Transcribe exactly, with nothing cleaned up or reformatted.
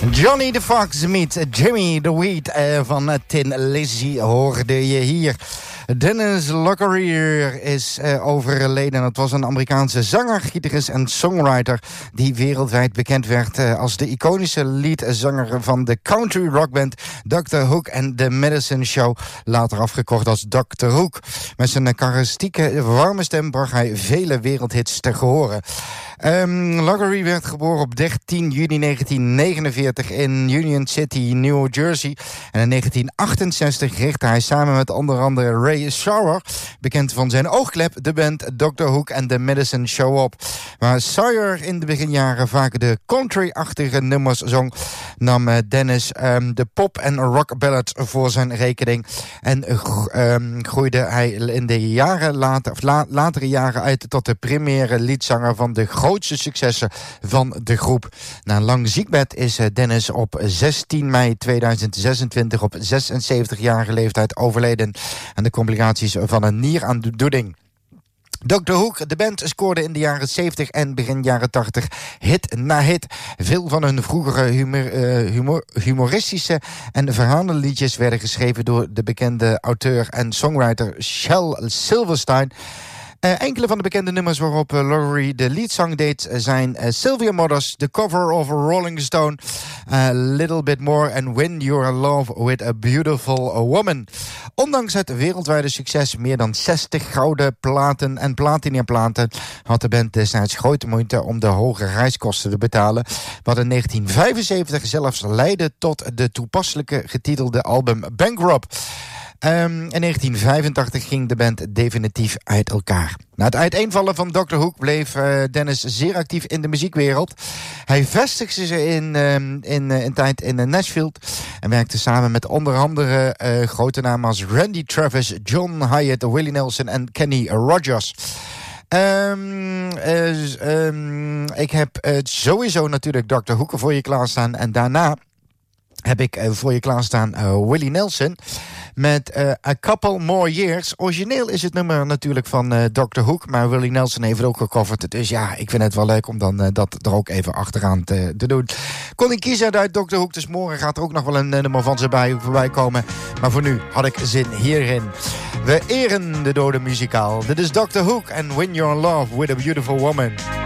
Johnny the Fox meets Jimmy the Weed uh, van Tin Lizzy hoorde je hier. Dennis Lockerier is uh, overleden. Het was een Amerikaanse zanger, gitarist en songwriter die wereldwijd bekend werd uh, als de iconische leadzanger van de country rockband doctor Hook en The Medicine Show, later afgekort als doctor Hook. Met zijn karakteristieke warme stem bracht hij vele wereldhits te gehoren. Um, Lockerier werd geboren op dertien juni negentien negenenveertig in Union City, New Jersey. En in negentien achtenzestig richtte hij samen met onder andere Ray Sawyer, bekend van zijn oogklep, de band doctor Hook en The Medicine Show op. Waar Sawyer in de beginjaren vaak de country-achtige nummers zong, nam Dennis um, de pop- en rock ballads voor zijn rekening. En um, groeide hij in de jaren later, of la, latere jaren uit tot de primaire liedzanger van de grootste successen van de groep. Na een lang ziekbed is Dennis op zestien mei tweeduizend zesentwintig op zesenzeventigjarige leeftijd overleden aan de complicaties van een nieraandoening. doctor Hook, de band, scoorde in de jaren zeventig en begin jaren tachtig hit na hit. Veel van hun vroegere humor, uh, humor, humoristische en verhalenliedjes werden geschreven door de bekende auteur en songwriter Shel Silverstein. Uh, enkele van de bekende nummers waarop uh, Lockerier de leadzang deed uh, zijn uh, Sylvia Mothers, The Cover of a Rolling Stone, A uh, Little Bit More and When You're in Love with a Beautiful Woman. Ondanks het wereldwijde succes, meer dan zestig gouden platen en platinaplaten, had de band destijds grote moeite om de hoge reiskosten te betalen, wat in negentien vijfenzeventig zelfs leidde tot de toepasselijke getitelde album Bankrupt. Um, in negentien vijfentachtig ging de band definitief uit elkaar. Na het uiteenvallen van doctor Hook bleef uh, Dennis zeer actief in de muziekwereld. Hij vestigde zich in, uh, in, uh, in tijd in uh, Nashville en werkte samen met onder andere uh, grote namen als Randy Travis, John Hyatt, Willie Nelson en Kenny Rogers. Um, uh, um, ik heb uh, sowieso natuurlijk doctor Hook voor je klaarstaan en daarna heb ik uh, voor je klaarstaan uh, Willie Nelson met uh, A Couple More Years. Origineel is het nummer natuurlijk van uh, doctor Hook, maar Willie Nelson heeft het ook gecoverd. Dus ja, ik vind het wel leuk om dan uh, dat er ook even achteraan te, te doen. Kon ik kiezen uit doctor Hook, dus morgen gaat er ook nog wel een uh, nummer van ze bij, voorbij komen. Maar voor nu had ik zin hierin. We eren de dode muzikaal. Dit is doctor Hook en When You're in Love with a Beautiful Woman.